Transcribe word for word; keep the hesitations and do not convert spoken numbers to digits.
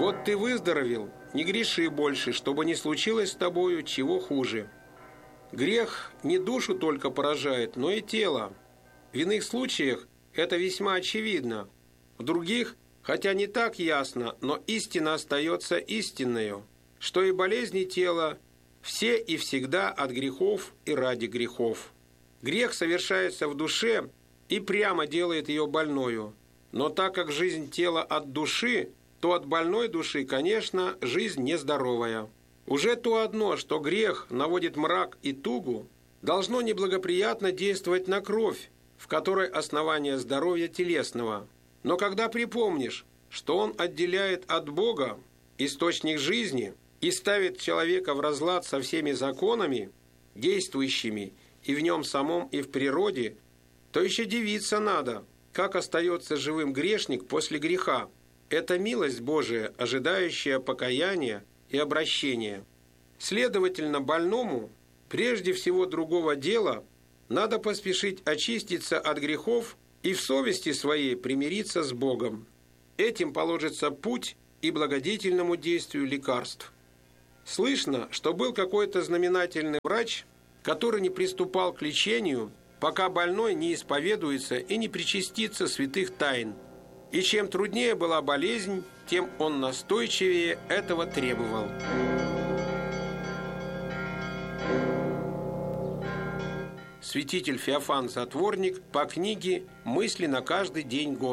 Вот ты выздоровел, не греши больше, чтобы не случилось с тобою чего хуже. Грех не душу только поражает, но и тело. В иных случаях это весьма очевидно. В других, хотя не так ясно, но истина остается истинною, что и болезни тела все и всегда от грехов и ради грехов. Грех совершается в душе и прямо делает ее больною. Но так как жизнь тела от души, то от больной души, конечно, жизнь нездоровая. Уже то одно, что грех наводит мрак и тугу, должно неблагоприятно действовать на кровь, в которой основание здоровья телесного. Но когда припомнишь, что он отделяет от Бога источник жизни и ставит человека в разлад со всеми законами, действующими и в нем самом, и в природе, то еще дивиться надо, как остается живым грешник после греха. Это милость Божия, ожидающая покаяния и обращения. Следовательно, больному, прежде всего другого дела, надо поспешить очиститься от грехов и в совести своей примириться с Богом. Этим положится путь и благодетельному действию лекарств. Слышно, что был какой-то знаменательный врач, который не приступал к лечению, пока больной не исповедуется и не причастится святых тайн. И чем труднее была болезнь, тем он настойчивее этого требовал. Святитель Феофан Затворник по книге «Мысли на каждый день года».